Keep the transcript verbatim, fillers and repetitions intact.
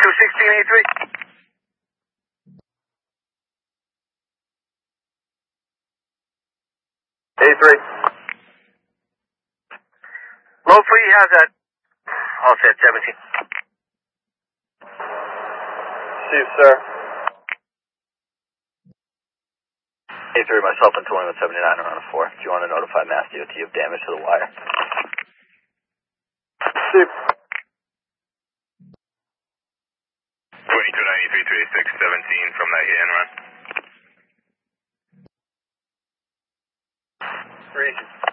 two sixteen A three. A three. Low free, how's that? All set, seventeen. Chief, sir. A three, myself and twenty-one seventy-nine are on a four. Do you want to notify Mass D O T of damage to the wire? Chief. twenty-two ninety-three, three six, seventeen from that hit and run. Three.